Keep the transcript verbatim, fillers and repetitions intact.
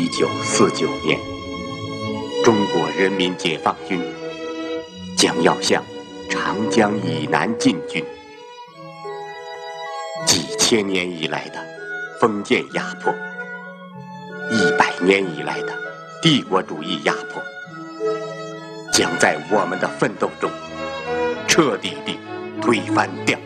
一九四九年，中国人民解放军将要向长江以南进军。几千年以来的封建压迫，一百年以来的帝国主义压迫，将在我们的奋斗中彻底地推翻掉。